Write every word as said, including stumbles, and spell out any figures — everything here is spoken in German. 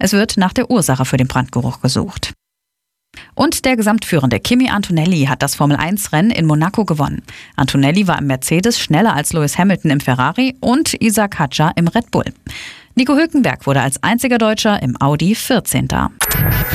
Es wird nach der Ursache für den Brandgeruch gesucht. Und der Gesamtführende Kimi Antonelli hat das Formel eins Rennen in Monaco gewonnen. Antonelli war im Mercedes schneller als Lewis Hamilton im Ferrari und Isack Hadjar im Red Bull. Nico Hülkenberg wurde als einziger Deutscher im Audi vierzehnter